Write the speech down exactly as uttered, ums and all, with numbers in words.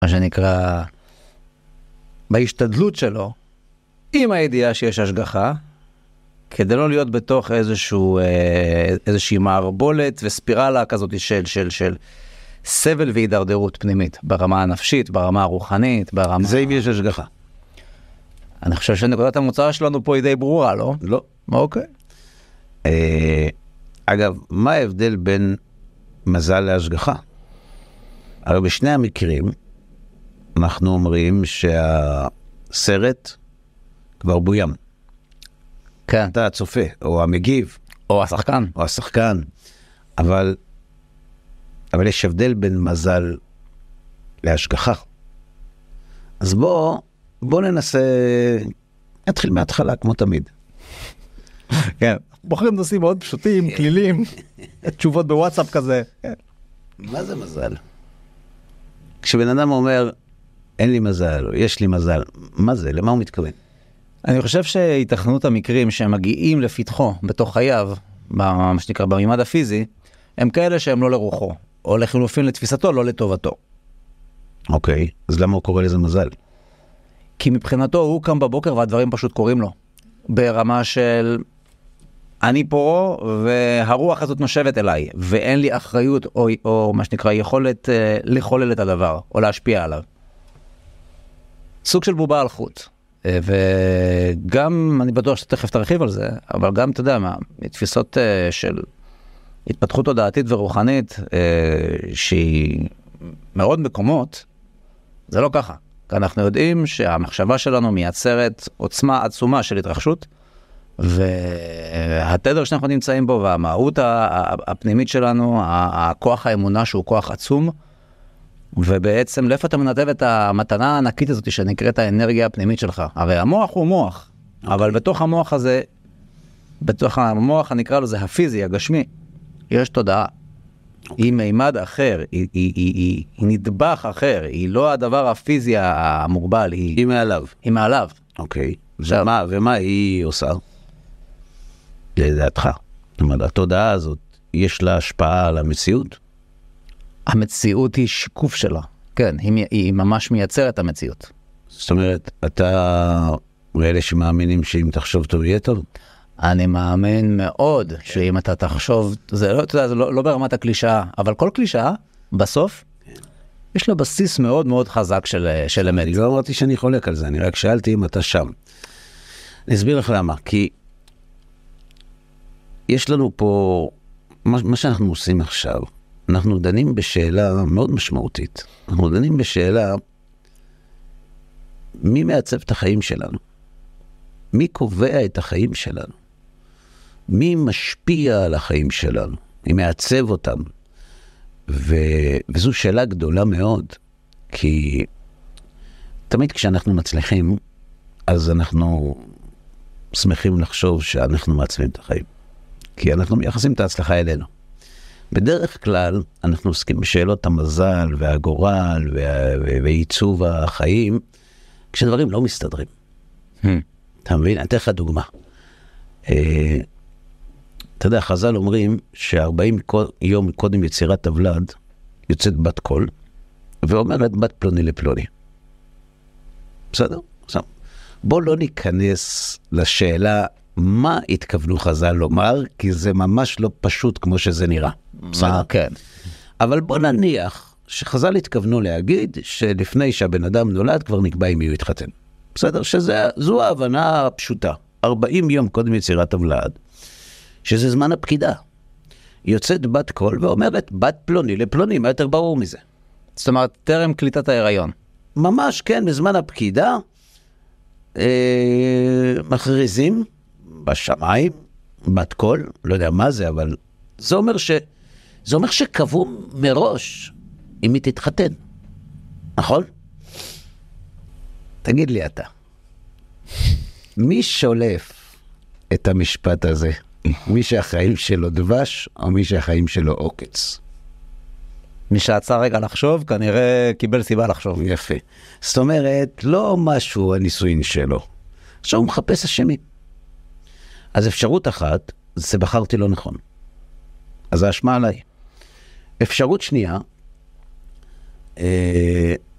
מה שנקרא, בהשתדלות שלו, עם הידיעה שיש השגחה, כדי לא להיות בתוך איזשהו, איזושהי מערבולת וספירלה כזאת של, של, של סבל והידרדרות פנימית, ברמה הנפשית, ברמה הרוחנית, ברמה... זה אם יש השגחה. אני חושב שנקודת המוצא שלנו פה היא די ברורה, לא? לא. אוקיי. אה, אגב, מה ההבדל בין מזל להשגחה? הרי בשני המקרים, אנחנו אומרים שהסרט כבר בוים. כן. אתה הצופה, או המגיב. או השחקן. או השחקן. אבל, אבל יש הבדל בין מזל להשגחה. אז בוא, בוא ננסה, נתחיל מההתחלה כמו תמיד. כן. בוחרים נושאים מאוד פשוטים, כלילים, תשובות בוואטסאפ כזה. מה זה מזל? כשבן אדם אומר, אין לי מזל, או יש לי מזל, מה זה? למה הוא מתכוון? אני חושב שהתכנות המקרים שמגיעים לפתחו בתוך חייו, מה שנקרא במימד הפיזי, הם כאלה שהם לא לרוחו, או לחילופין לתפיסתו, לא לטובתו. אוקיי, אז למה הוא קורא לזה מזל? כי מבחינתו הוא קם בבוקר והדברים פשוט קורים לו. ברמה של אני פה והרוח הזאת נושבת אליי, ואין לי אחריות או, או מה שנקרא יכולת אה, לחולל את הדבר, או להשפיע עליו. סוג של בובה על חוט. וגם, אני בטוח שתכף תרחיב על זה, אבל גם, אתה יודע מה, תפיסות uh, של התפתחות תודעתית ורוחנית, uh, שהיא מאוד מקומות, זה לא ככה. כי אנחנו יודעים שהמחשבה שלנו מייצרת עוצמה עצומה של התרחשות, והתדר שאנחנו נמצאים בו, והמהות הפנימית שלנו, הכוח האמונה שהוא כוח עצום, ובעצם לאיפה אתה מנתב את המתנה הענקית הזאת שנקראת האנרגיה הפנימית שלך. הרי המוח הוא מוח, okay. אבל בתוך המוח הזה, בתוך המוח הנקרא לו זה הפיזי, הגשמי, יש תודעה. Okay. היא מימד אחר, היא, היא, היא, היא, היא נדבך אחר, היא לא הדבר הפיזי המוגבל, היא, היא מעליו. היא מעליו. אוקיי, okay. ומה, ומה היא עושה? לדעתך. זאת אומרת, התודעה הזאת, יש לה השפעה על המציאות? המציאות היא שיקוף שלה. כן, היא, היא ממש מייצרת את המציאות. זאת אומרת, אתה ואלה שמאמינים שאם תחשוב טוב יהיה טוב? אני מאמין מאוד כן. שאם אתה תחשוב, זה לא, אתה יודע, זה לא, לא ברמת הקלישאה, אבל כל קלישאה, בסוף, כן. יש לה בסיס מאוד מאוד חזק של, של אמת. אני לא אמרתי שאני חולק על זה, אני רק שאלתי אם אתה שם. אני אסביר לך למה, כי יש לנו פה, מה, מה שאנחנו עושים עכשיו, אנחנו דנים בשאלה מאוד משמעותית. אנחנו דנים בשאלה, מי מעצב את החיים שלנו? מי קובע את החיים שלנו? מי משפיע על החיים שלנו? מי מעצב אותם? ו... וזו שאלה גדולה מאוד, כי תמיד כשאנחנו מצליחים, אז אנחנו שמחים לחשוב שאנחנו מעצבים את החיים. כי אנחנו מייחסים את ההצלחה אלינו. בדרך כלל אנחנו עוסקים בשאלות המזל והגורל ועיצוב החיים, כשדברים לא מסתדרים. אתה מבין? אני אתן לך דוגמה. אתה יודע, חז"ל אומרים ש-ארבעים יום קודם יצירת הוולד, יוצאת בת קול, ואומרת בת פלוני לפלוני. בסדר? בוא לא ניכנס לשאלה מה התכוונו חז"ל לומר, כי זה ממש לא פשוט כמו שזה נראה. בסדר? כן. אבל בוא נניח שחז"ל התכוונו להגיד שלפני שהבן אדם נולד כבר נקבע עם מי הוא יתחתן. בסדר? שזו ההבנה הפשוטה. ארבעים יום קודם יצירת הוולד, שזה זמן הפקידה. יוצאת בת קול ואומרת בת פלוני לפלוני, מה יותר ברור מזה? זאת אומרת, טרם קליטת ההיריון. ממש, כן, בזמן הפקידה, אה, מכריזים בשמיים, בת קול, לא יודע מה זה, אבל זה אומר ש... זה אומר שקבעו מראש אם היא תתחתן. נכון? תגיד לי אתה. מי שולף את המשפט הזה? מי שהחיים שלו דבש, או מי שהחיים שלו עוקץ? מי שעצר רגע לחשוב, כנראה קיבל סיבה לחשוב. יפה. זאת אומרת, לא משהו הניסוין שלו. עכשיו הוא מחפש אשמים. אז אפשרות אחת, זה בחרתי לא נכון. אז האשמה עליי. אפשרות שנייה, אה,